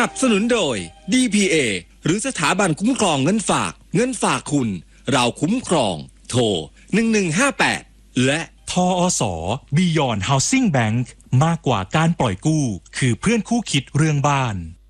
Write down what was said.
นับสนุนโดย DPA หรือสถาบันคุ้มครองเงินฝากคุณเราคุ้มครองโทร1158และทอสBeyond Housing Bank มากกว่าการปล่อยกู้คือเพื่อนคู่คิดเรื่องบ้าน